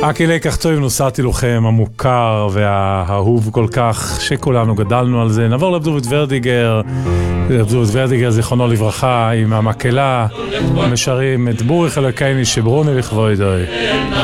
כי לקח טוב נוסעתי לכם המוכר והאהוב כל כך שכולנו גדלנו על זה. נעבור לבדוביט ורדיגר, זיכרונו לברכה, עם המקהלה משרים את בורך אלוקייני שברוני לכבודו.